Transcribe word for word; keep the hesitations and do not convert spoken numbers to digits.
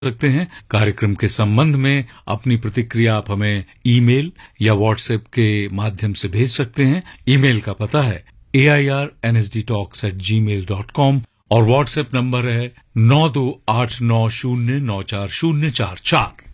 सकते हैं। कार्यक्रम के संबंध में अपनी प्रतिक्रिया आप हमें ईमेल या व्हाट्सएप के माध्यम से भेज सकते हैं। ईमेल का पता है ए I R N S D talks eight ji mail dot com और व्हाट्सएप नंबर है नौ दो आठ नौ शून्य नौ चार शून्य चार चार।